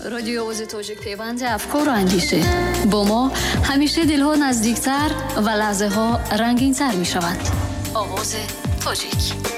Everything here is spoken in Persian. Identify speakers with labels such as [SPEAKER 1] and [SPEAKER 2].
[SPEAKER 1] رادیو آواز تاجیک پیوند افکار و اندیشه. با ما همیشه دلها نزدیکتر و لحظه ها رنگین تر می شوند. آواز تاجیک.